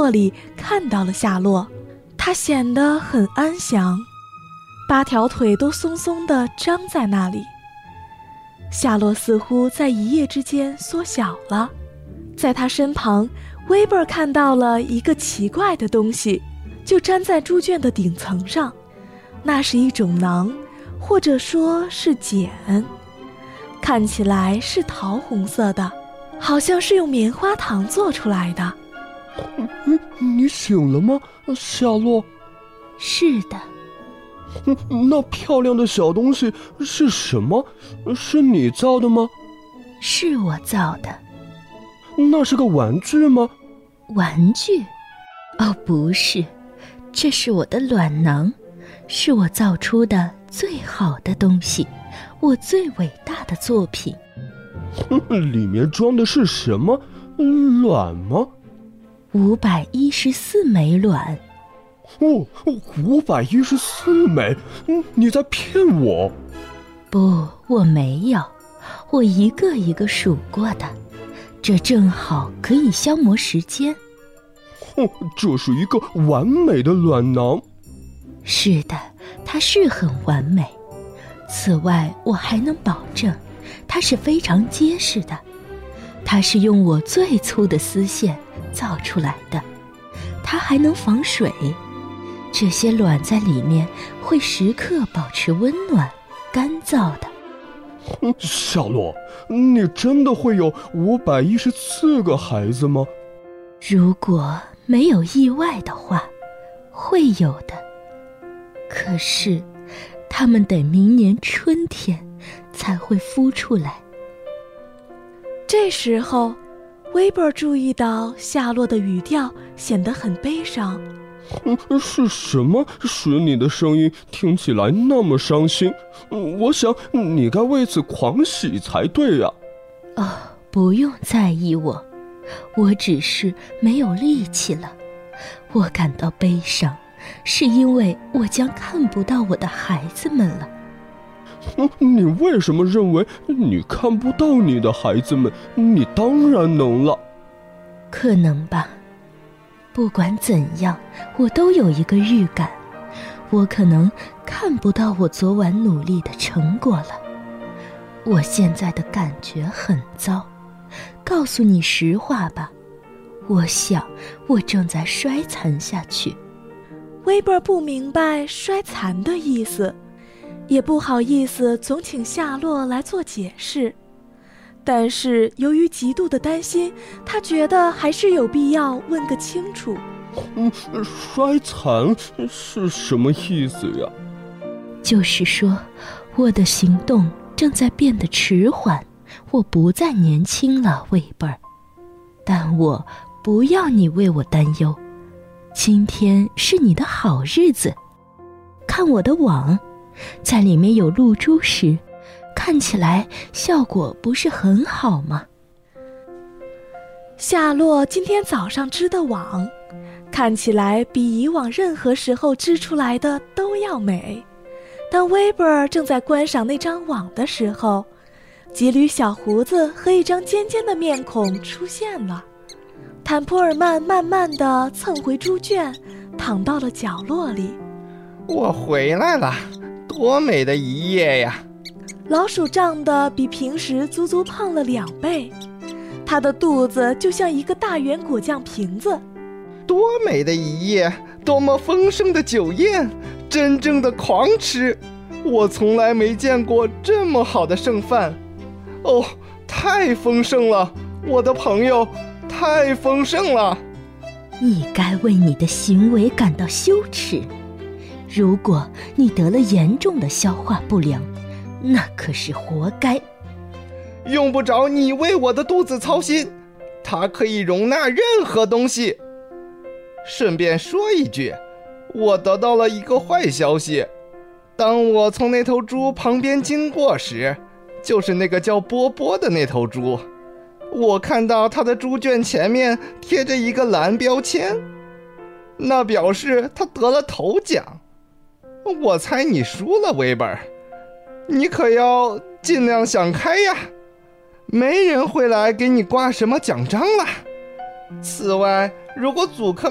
落里看到了夏洛，他显得很安详，8条腿都松松地张在那里。夏洛似乎在一夜之间缩小了，在他身旁，威伯看到了一个奇怪的东西，就粘在猪圈的顶层上。那是一种囊，或者说是茧，看起来是桃红色的，好像是用棉花糖做出来的。 你醒了吗，夏洛？ 是的。 那漂亮的小东西是什么？是你造的吗？ 是我造的。 那是个玩具吗？ 玩具？哦，不是，这是我的卵囊，是我造出的最好的东西，我最伟大的作品。 里面装的是什么？卵吗 ？514枚卵。 哦，514枚？你在骗我？ 不，我没有，我一个一个数过的，这正好可以消磨时间。 这是一个完美的卵囊。 是的，它是很完美。此外，我还能保证，它是非常结实的。它是用我最粗的丝线造出来的，它还能防水。这些卵在里面会时刻保持温暖、干燥的。 夏洛，你真的会有514个孩子吗？ 如果没有意外的话，会有的。可是，他们得明年春天才会孵出来。 这时候，威伯注意到夏洛的语调显得很悲伤。 是什么使你的声音听起来那么伤心？我想你该为此狂喜才对呀。 哦，不用在意我，我只是没有力气了。我感到悲伤，是因为我将看不到我的孩子们了。 你为什么认为你看不到你的孩子们？你当然能了。 可能吧。不管怎样，我都有一个预感，我可能看不到我昨晚努力的成果了。我现在的感觉很糟，告诉你实话吧，我想我正在衰残下去。 威伯不明白衰残的意思，也不好意思总请夏洛来做解释。但是由于极度的担心，他觉得还是有必要问个清楚。 衰残是什么意思呀？ 就是说，我的行动正在变得迟缓，我不再年轻了，威伯尔。但我不要你为我担忧，今天是你的好日子。看我的网，在里面有露珠时，看起来效果不是很好吗？ 夏洛今天早上织的网，看起来比以往任何时候织出来的都要美。当威伯尔正在观赏那张网的时候，几缕小胡子和一张尖尖的面孔出现了。坦普尔曼慢慢地蹭回猪圈，躺到了角落里。 我回来了，多美的一夜呀！ 老鼠胀得比平时足足胖了2倍，它的肚子就像一个大圆果酱瓶子。 多美的一夜，多么丰盛的酒宴，真正的狂吃！我从来没见过这么好的剩饭。哦，太丰盛了，我的朋友，太丰盛了！ 你该为你的行为感到羞耻。如果你得了严重的消化不良，那可是活该。 用不着你为我的肚子操心，它可以容纳任何东西。顺便说一句，我得到了一个坏消息。当我从那头猪旁边经过时，就是那个叫波波的那头猪，我看到它的猪圈前面贴着一个蓝标签，那表示它得了头奖。我猜你输了，威伯尔，你可要尽量想开呀，没人会来给你挂什么奖章了。此外，如果祖克